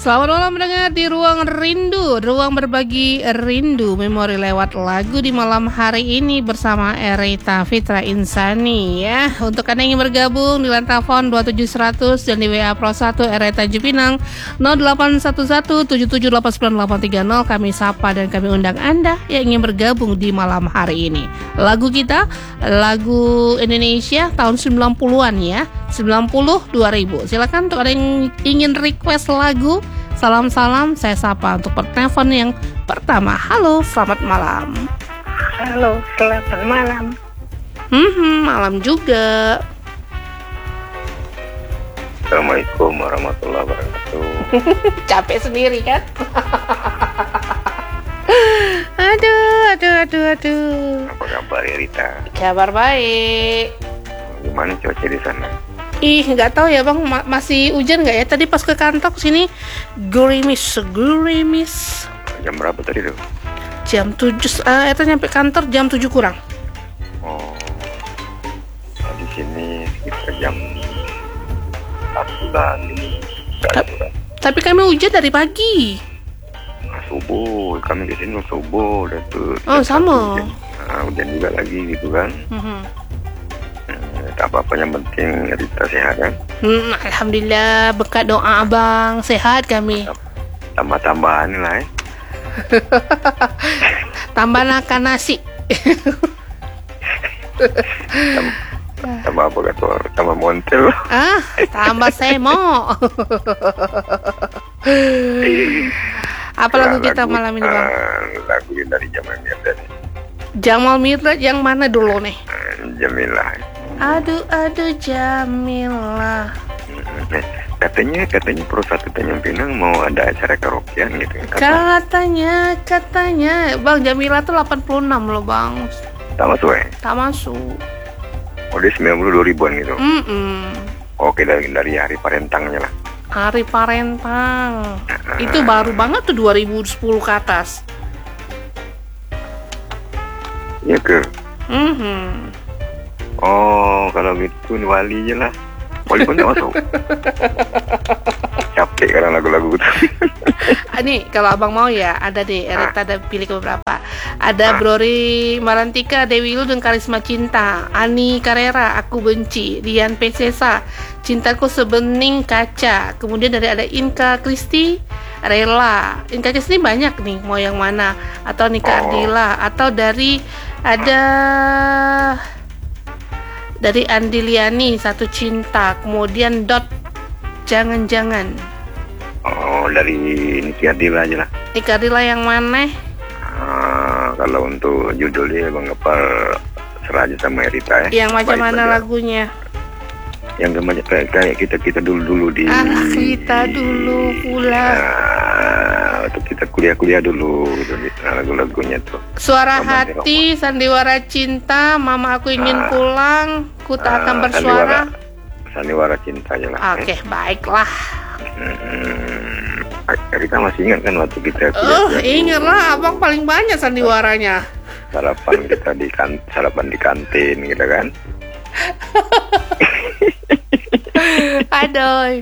Selamat malam mendengar di Ruang Rindu, ruang berbagi rindu, memori lewat lagu di malam hari ini bersama Erita Fitra Insani ya. Untuk Anda yang ingin bergabung di line telepon 27100 dan di WA Pro 1 Erita Jepinang 0811778980, kami sapa dan kami undang Anda yang ingin bergabung di malam hari ini. Lagu kita, lagu Indonesia tahun 90-an ya, 90 2000. Silakan untuk ada yang ingin request lagu. Salam-salam, saya sapa untuk telepon yang pertama. Halo, selamat malam. Halo, selamat malam. Malam juga. Assalamualaikum warahmatullahi wabarakatuh. Capek sendiri kan? Aduh. Apa kabar Rita? Kabar baik. Gimana cuaca di sana? Nggak tahu ya bang, masih hujan nggak ya? Tadi pas ke kantor sini gerimis. Jam berapa tadi tuh? Jam 7, itu nyampe kantor jam 7 kurang. Oh, nah, di sini sekitar jam 4 ini. Tapi kami hujan dari pagi. Nah, subuh, kami di sini subuh udah tuh. Oh sama. Hujan juga lagi gitu kan? Apa-apa yang penting Rita sehat kan? Alhamdulillah, berkat doa abang sehat kami. Tambah-tambahan lah Tambah makan nasi. Tambah apa kata? Tambah montel. Tambah semo. Apa lagu kita malam ini bang? Lagu dari Jamal Mirdad. Jamal Mirdad yang mana dulu nih? Jamilah. Aduh Jamilah. Katanya Pro 1 Tanjung Pinang mau ada acara karaokean gitu. Katanya Bang, Jamilah tuh 86 loh bang. Tak masuk Tak masuk. Oh dia 92 ribuan gitu. Oke, dari hari parentangnya lah. Hari parentang. Itu baru banget tuh 2010 ke atas. Iya ke? Oh, kalau gitu Wali aja lah. Wali pun tak masuk. Capek karena lagu-lagu itu. Nih, kalau abang mau ya, ada deh, Erita ada pilih beberapa. Ada Brori Marantika, Dewi Lu dan Karisma Cinta, Ani Carrera, Aku Benci, Dian Pesesa, Cintaku Sebening Kaca. Kemudian ada Inka Kristi, Rela. Inka Kristi banyak nih, mau yang mana? Atau Nika Ardila, atau dari Andiliani, Satu Cinta. Kemudian Jangan-jangan. Oh, dari Niki Ardila aja lah. Niki Ardila yang mana? Kalau untuk judulnya Bang Gepar serah aja sama Erita ya. Yang macam mana lagunya? Yang kayak kita dulu di. Kita dulu pula. Waktu kita kuliah dulu gitu, lagu-lagunya tuh. Suara Hati, Sandiwara Cinta, Mama Aku Ingin Pulang, Ku Tak Akan Bersuara. Sandiwara Cinta aja lah. Oke, baiklah. Kita masih ingat kan waktu kita kuliah. Ingat lah, abang paling banyak sandiwaranya. Sarapan di kantin gitu kan. Aduh.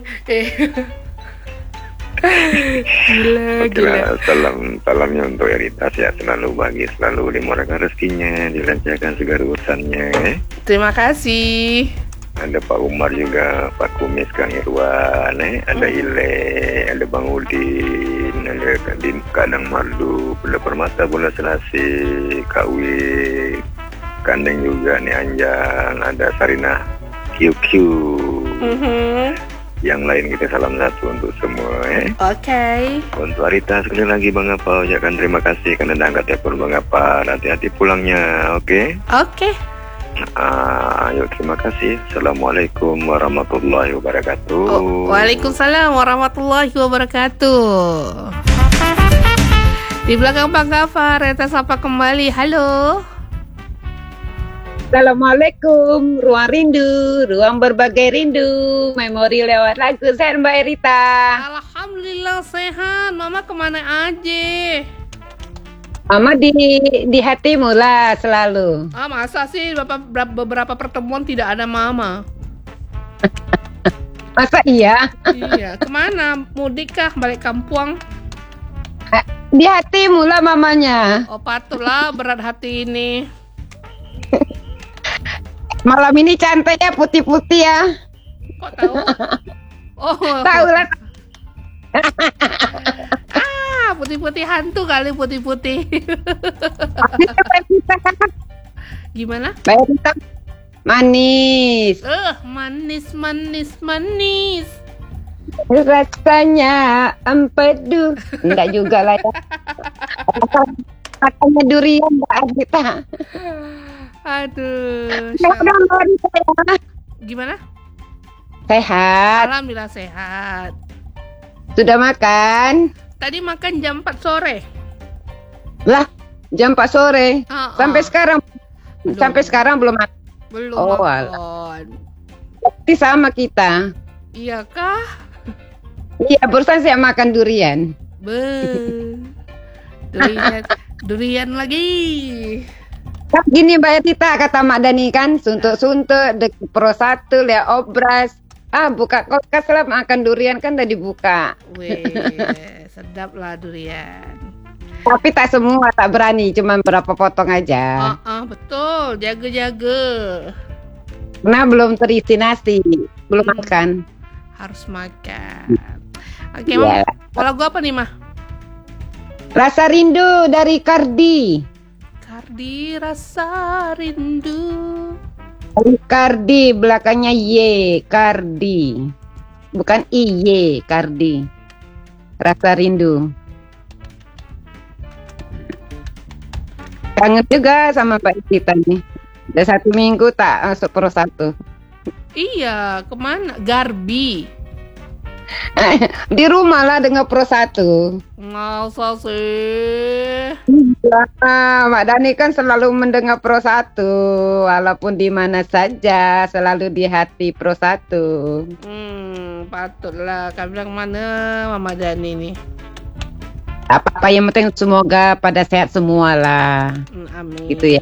Gila. Salamnya untuk Erita, sehat selalu, bahagia selalu, dimurahkan rezekinya, dilancarkan segala urusannya. Terima kasih. Ada Pak Umar juga, Pak Kumis, Kang Irwan, ada Ile, ada Bang Udin, ada Kadang Mardu, Bunda Permata, Bunda Selasi, Kak Wi, Kandeng juga nih Anjang, ada Sarina QQ. Yang lain kita salam satu untuk semua. Oke. Untuk Arita sekali lagi Bang Apa, ucapkan terima kasih karena anda angkat telepon Bang Apa. Hati-hati pulangnya, oke? Oke. Ayo terima kasih. Assalamualaikum warahmatullahi wabarakatuh. Waalaikumsalam warahmatullahi wabarakatuh. Di belakang Bang Gafar, Reta sapa kembali. Halo. Assalamualaikum, ruang rindu, ruang berbagai rindu, memori lewat lagu. Sehat Mbak Erita? Alhamdulillah sehat. Mama kemana aja? Mama di hatimu lah selalu. Masa sih beberapa pertemuan tidak ada Mama? Masa iya? Iya, kemana? Mudik kah? Balik kampung? Di hatimu lah mamanya. Oh, patutlah berat hati ini. Malam ini cantik ya, putih-putih ya. Kok tahu? Oh, Tahu lah. putih-putih hantu kali putih-putih. Gimana? Mbak Rita manis. Manis, manis, manis. Rasanya empedu. Enggak juga lah ya. Katanya durian Mbak Rita. Aduh. Gimana? Sehat. Alhamdulillah sehat. Sudah makan? Tadi makan jam 4 sore. Lah, jam 4 sore. Sampai sekarang Belum. sampai sekarang belum makan. Belum Oh, makan. Berarti sama kita. Iya kah? Iya, barusan saya makan durian. Durian lagi. Kan gini Mbak Tita, kata Mak Dani kan, suntuk-suntuk, pro 1, lihat obras. Buka kulkas lah, makan durian kan udah dibuka. Weh, sedap lah durian. Tapi tak semua, tak berani, cuma berapa potong aja. Betul, jaga-jaga. Karena belum terisi nasi, belum makan. Harus makan. Oke, Mama. Mau lagu apa nih, Mah? Rasa Rindu dari Cardi. Cardi, Rasa Rindu. Cardi, belakangnya Y, Cardi. Bukan IY, Cardi. Rasa Rindu. Kangen juga sama Mbak Tita nih. Udah 1 minggu tak masuk pro 1. Iya, kemana? Garbi. Di rumah lah dengan pro 1. Nggak usah sih. Mak Dani kan selalu mendengar pro 1, walaupun di mana saja, selalu di hati pro 1. Patutlah. Kau bilang mana Mama Dani nih? Apa-apa yang penting semoga pada sehat semua lah. Amin. Gitu ya.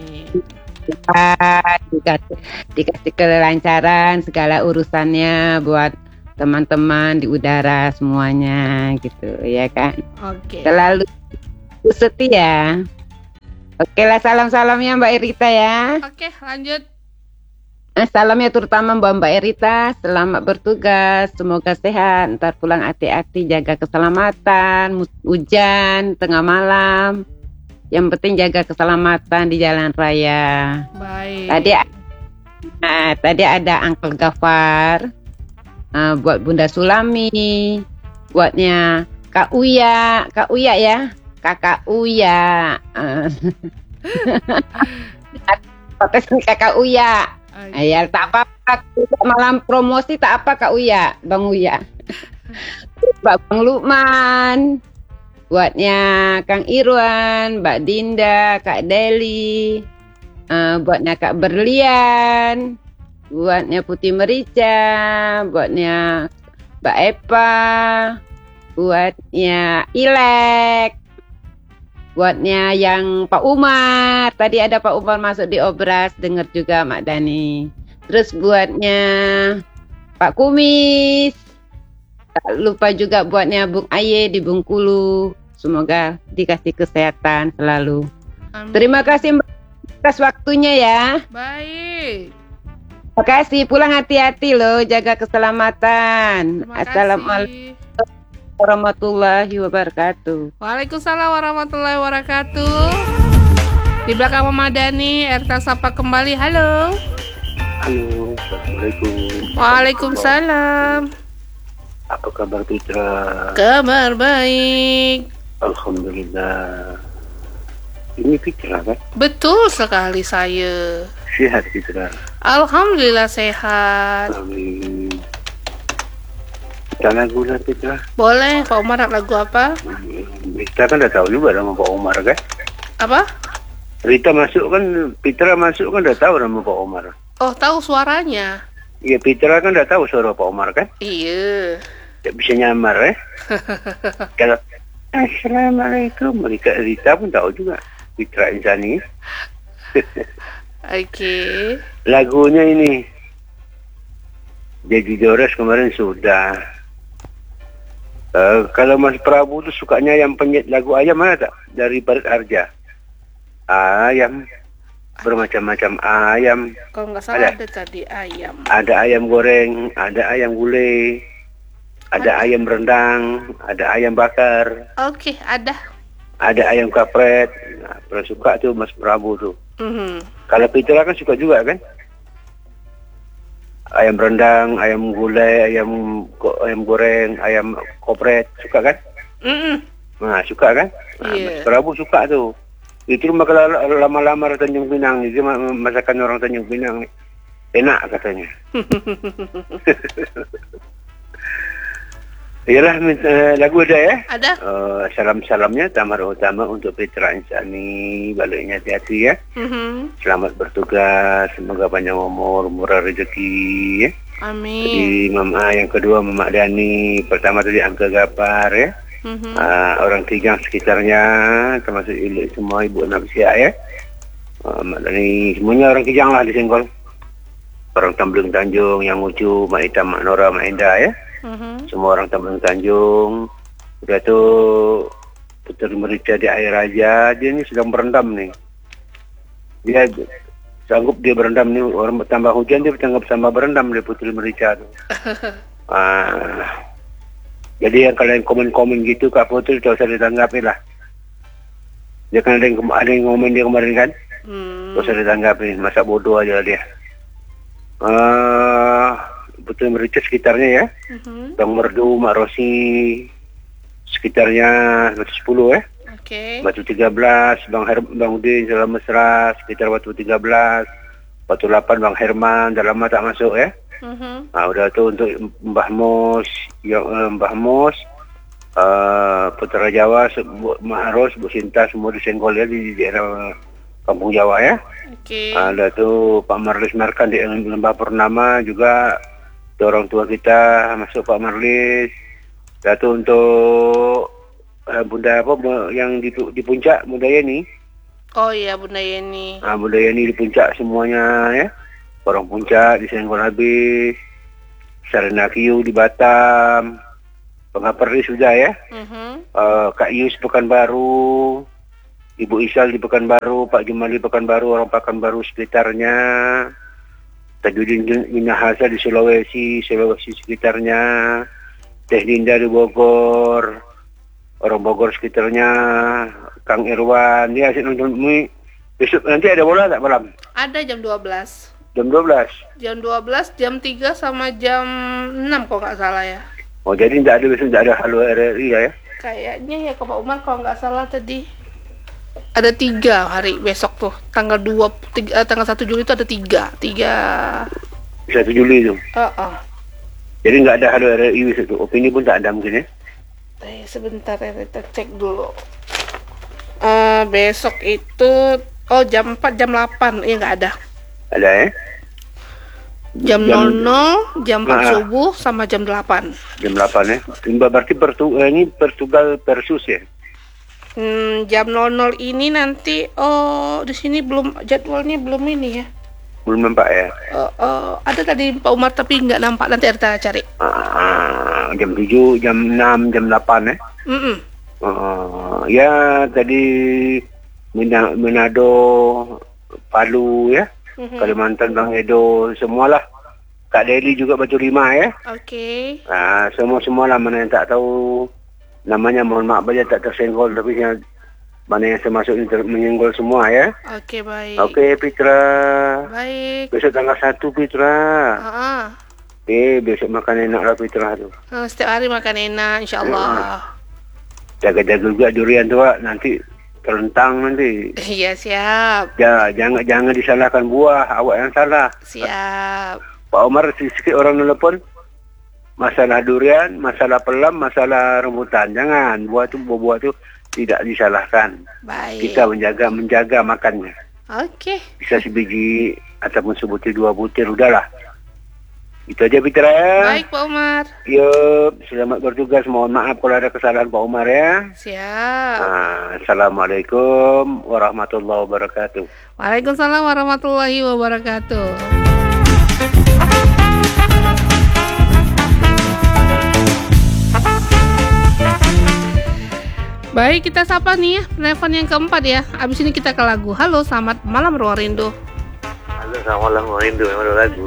Dikasih kelancaran segala urusannya buat teman-teman di udara semuanya gitu ya kan. Oke. Selalu setia. Oke lah, salam-salamnya Mbak Erita ya. Oke, lanjut. Salamnya terutama buat Mbak Erita, selamat bertugas, semoga sehat, ntar pulang hati-hati, jaga keselamatan, hujan, tengah malam, yang penting jaga keselamatan di jalan raya. Baik. Tadi ada Uncle Gafar, buat Bunda Sulami, buatnya Kak Uya ya, Kakak Uya. Protes nih Kakak Uya. Ya tak apa-apa, malam promosi tak apa Kak Uya, Bang Uya. Bang Lukman, buatnya Kang Irwan, Mbak Dinda, Kak Deli, buatnya Kak Berlian, buatnya Putih Merica, buatnya Mbak Epa, buatnya Ilek, buatnya yang Pak Umar, tadi ada Pak Umar masuk di obras, dengar juga Mak Dani. Terus buatnya Pak Kumis, tak lupa juga buatnya Bung Aye di Bengkulu. Semoga dikasih kesehatan selalu. Amin. Terima kasih Mbak atas waktunya ya. Baik. Terima kasih, pulang hati-hati loh, jaga keselamatan. Terima Assalamualaikum kasih. warahmatullahi wabarakatuh. Waalaikumsalam warahmatullahi wabarakatuh. Di belakang Mama Dani, Erta sapa kembali. Halo. Halo, Assalamualaikum. Waalaikumsalam. Apa kabar Fitra? Kabar baik. Alhamdulillah. Ini Fitra kan? Betul sekali saya. Sehat Fitra. Alhamdulillah sehat. Amin. Kita lagu lah Fitra. Boleh, Pak Umar lagu apa? Kita kan dah tahu juga nama Pak Umar kan? Apa? Rita masuk kan, Fitra masuk kan dah tahu nama Pak Umar. Oh, tahu suaranya. Ya Fitra kan dah tahu suara Pak Umar kan? Iya. Tak bisa nyamar Kalau Assalamualaikum, Rita pun tahu juga. Fitra Insani. Oke. Lagunya ini Jadi Dores kemarin sudah. Kalau Mas Prabu tu sukanya yang penyet lagu ayam mana tak? Dari Barat Arja. Ayam. Bermacam-macam ayam. Kalau nggak salah ada tadi ayam. Ada ayam goreng, ada ayam gulai, ada ayam rendang, ada ayam bakar. Oke, ada. Ada ayam kapret. Nah, pernah suka tu Mas Prabu tu. Kalau Petra kan suka juga kan? Ayam rendang, ayam gulai, ayam goreng, ayam kopret, suka kan? Nah, suka kan? Nah, Mas Prabu suka tu. Itu rumah kalau lama-lama orang Tanjung Pinang ni, dia masakan orang Tanjung Pinang ni. Enak katanya. Yalah, lagu ada ya? Ada. Salam-salamnya tamar utama untuk Petra Insani, baliknya hati-hati ya. Selamat bertugas, semoga panjang umur, murah rezeki ya. Amin. Jadi Mama yang kedua Mama Dani, pertama tadi Angka Gapar ya. Orang Kijang sekitarnya, termasuk semua Ibu Nafsia ya. Mak Dani, semuanya orang Kijang lah disenggol. Orang Tambelang Tanjung, yang Ucu, Mak Hitam, Mak Nora, Mak Indah ya. Semua orang Tambelang Tanjung. Udah tu Puteri Merica di Air Raja, dia ni sedang berendam ni. Dia sanggup dia berendam ni, orang tambah hujan dia tambah berendam dia Puteri Merica tu. Jadi yang kalian komen-komen gitu Kak Putri, tak usah ditanggapi lah. Dia kan ada yang komen dia kemarin kan. Tak usah ditanggapi, masa bodoh aja dia. Putri Merica sekitarnya ya. Bang Merdu, Mak Rosi, sekitarnya Batu 10 ya. Batu 13, Bang Udin, Salam Mesra, sekitar Batu 13. Batu 8, Bang Herman, dah lama tak masuk ya. Udah tu untuk Mbah Mos, Putra Jawa, Mak Ros, Bu Sinta, semua disenggol ya di daerah Kampung Jawa ya. Ada tu Pak Marlis Markan di Lembah Purnama juga, orang tua kita masuk Pak Marlis. Ada tu untuk Bunda apa yang di puncak, Bunda Yeni. Oh iya, Bunda Yeni. Bunda Yeni di puncak semuanya ya. Orang puncak disenggol habis. Sarana Kiu di Batam. Pengaperli sudah ya. Kak Yus Pekanbaru. Ibu Isal di Pekanbaru. Pak Jumali Pekanbaru. Orang Pekanbaru sekitarnya. Tajudin Minahasa di Sulawesi sekitarnya. Teh Linda di Bogor. Orang Bogor sekitarnya. Kang Irwan. Dia asyik nonton besok nanti ada bola tak malam? Ada jam 12. Jam 12? Jam 12, jam 3 sama jam 6 kalau nggak salah ya. Oh jadi tidak ada besok, tidak ada Halo RRI ya? Kayaknya ya ke Pak Umar kalau nggak salah tadi. Ada 3 hari besok tuh. Tanggal 1 Juli itu ada 3. 1 Juli itu? Jadi nggak ada Halo RRI besok tuh? Opini pun tak ada mungkin ya? Sebentar ya, kita cek dulu. Besok itu, jam 4, jam 8. Iya nggak ada. Ada ya? Jam 00, jam 4 subuh, sama jam 8. Jam 8 ya? Berarti ini Portugal versus ya? Jam 00 ini nanti, di sini belum, jadwalnya belum ini ya. Belum nampak ya? Ada tadi Pak Umar tapi nggak nampak, nanti kita cari. Jam 7, jam 6, jam 8 ya? Ya tadi Manado, Palu ya? Kalimantan, Bang Edo, semualah. Kak Deli juga Batu 5 ya. Semua lah, mana yang tak tahu namanya, mohon maaf aja tak tersenggol, tapi mana yang termasuk menyenggol semua ya. Baik. Petra. Baik. Besok tanggal 1 Petra. Besok makan enak lah Petra tu. Setiap hari makan enak, insyaAllah. Jaga-jaga juga durian tu nanti terentang nanti. Iya, siap. Jangan disalahkan buah, awak yang salah. Siap. Pak Omar sikit orang nelpon. Masalah durian, masalah pelam, masalah rambutan. Jangan, buah-buah tu tidak disalahkan. Baik. Kita menjaga makannya. Bisa sebiji ataupun sebutir 2 butir, udahlah. Itu aja Petra ya. Baik Pak Umar. Yup, selamat bertugas. Mohon maaf kalau ada kesalahan Pak Umar ya. Siap. Assalamualaikum warahmatullahi wabarakatuh. Waalaikumsalam warahmatullahi wabarakatuh. Baik, kita sapa nih ya penelpon yang keempat ya. Abis ini kita ke lagu. Halo, selamat malam Ruang Rindu. Halo, selamat malam Ruang Rindu. Memang ada lagu.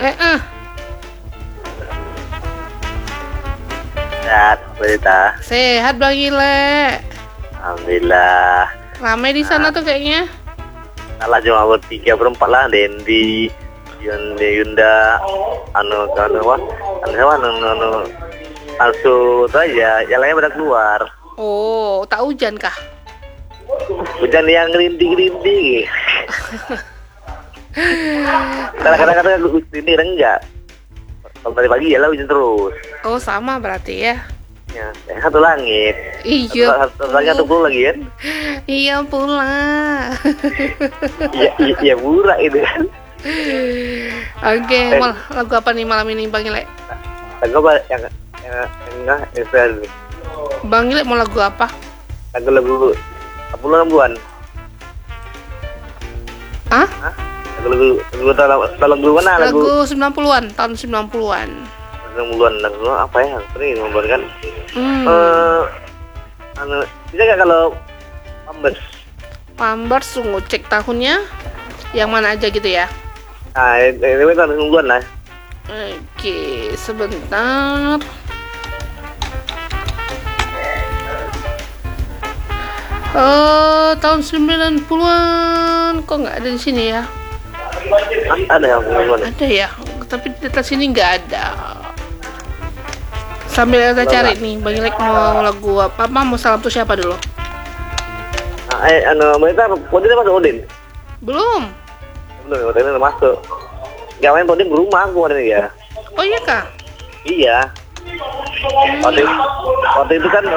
Sehat, berita. Sehat Bang Ile. Alhamdulillah. Ramai di sana tuh kayaknya. Salah cuma bertiga berempat lah. Dendi, Yunda, anu Alsu itu aja. Yang lainnya pada keluar. Oh, tak hujan kah? Hujan yang rinding-rinding. Kadang-kadang ini enggak. Kalau tadi pagi ya lah hujan terus. Oh, sama berarti ya. Ya, satu langit. Iya. Satu langit satu puluh lagi kan? Iya pula. Iya murah itu kan. Oke, lagu apa nih malam ini Bang Ile? Lagu apa yang Israel nih? Bang Ile mau lagu apa? Lagu 80-an. Hah? Lagu mana? Lagu 90-an, tahun 90-an. 90-an lagu apa ya? Sering membuatkan. Bisa nggak kalau Pampers tunggu cek tahunnya yang mana aja gitu ya. Nah, ini tahun 90-an lah. Oke, sebentar. Tahun 90-an kok nggak ada di sini ya? Ada yang 90-an. Ada ya, tapi di atas sini nggak ada. Sambil kita cari nih, Bang Ilek mau lagu apa? Mau salam tuh siapa dulu? Mereka Podin masuk Odin? Belum, Odin udah masuk. Gak main Podin berumah aku ada ya. oh iya kah? Iya. Waktu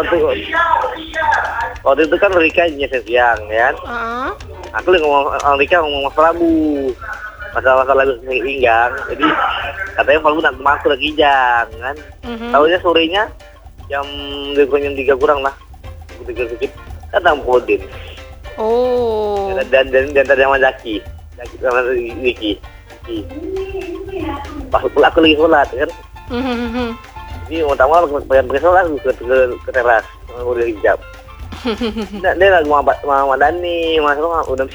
itu kan Rika nyesel siang ya. Aku lagi ngomong Rika ngomong Mas Prabu masalah lagu Inggang. Jadi katanya Prabu nak masuk lagi jangan. Tahunya sorenya jam 3 kurang lah. Sedikit datang Podin. Oh. Dan tadi sama Zaki sama Wiki. Pas aku lagi sholat kan. Jadi mau tahu aku pergi sholat ke teras udah hijab. Dia lagi sama Dani, Mas udah